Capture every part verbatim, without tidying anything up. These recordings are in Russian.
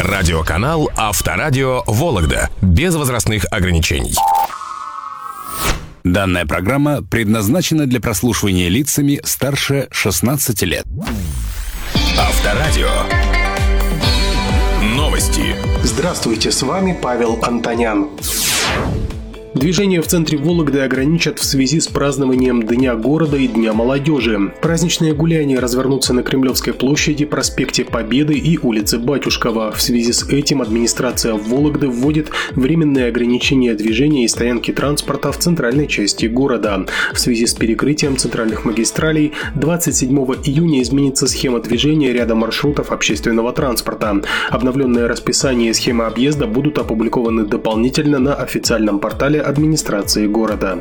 Радиоканал Авторадио Вологда. Без возрастных ограничений. Данная программа предназначена для прослушивания лицами старше шестнадцати лет. Авторадио. Новости. Здравствуйте, с вами Павел Антонян. Движение в центре Вологды ограничат в связи с празднованием Дня города и Дня молодежи. Праздничные гуляния развернутся на Кремлевской площади, проспекте Победы и улице Батюшкова. В связи с этим администрация Вологды вводит временные ограничения движения и стоянки транспорта в центральной части города. В связи с перекрытием центральных магистралей двадцать седьмого июня изменится схема движения ряда маршрутов общественного транспорта. Обновленное расписание и схема объезда будут опубликованы дополнительно на официальном портале администрации города.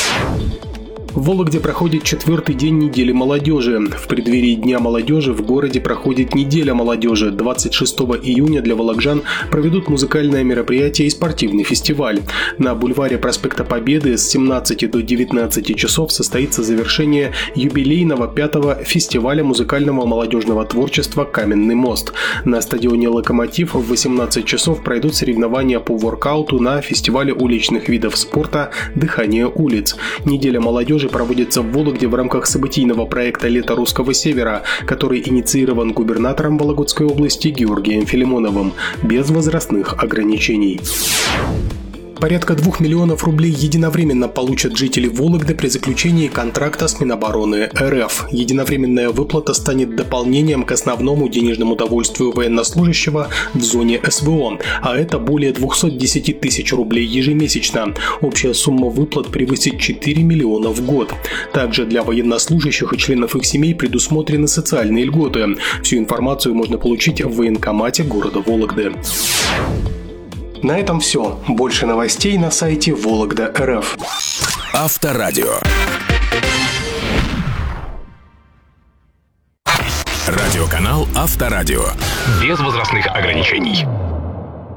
В Вологде проходит четвертый день недели молодежи. В преддверии Дня молодежи в городе проходит неделя молодежи. двадцать шестого июня для вологжан проведут музыкальное мероприятие и спортивный фестиваль. На бульваре проспекта Победы с семнадцати до девятнадцати часов состоится завершение юбилейного пятого фестиваля музыкального молодежного творчества «Каменный мост». На стадионе «Локомотив» в восемнадцать часов пройдут соревнования по воркауту на фестивале уличных видов спорта «Дыхание улиц». Неделя молодежи проводится в Вологде в рамках событийного проекта «Лето русского севера», который инициирован губернатором Вологодской области Георгием Филимоновым, без возрастных ограничений. Порядка двух миллионов рублей единовременно получат жители Вологды при заключении контракта с Минобороны РФ. Единовременная выплата станет дополнением к основному денежному довольствию военнослужащего в зоне СВО, а это более двухсот десяти тысяч рублей ежемесячно. Общая сумма выплат превысит четыре миллиона в год. Также для военнослужащих и членов их семей предусмотрены социальные льготы. Всю информацию можно получить в военкомате города Вологды. На этом все. Больше новостей на сайте Вологда точка эр эф. Авторадио. Радиоканал Авторадио. Без возрастных ограничений.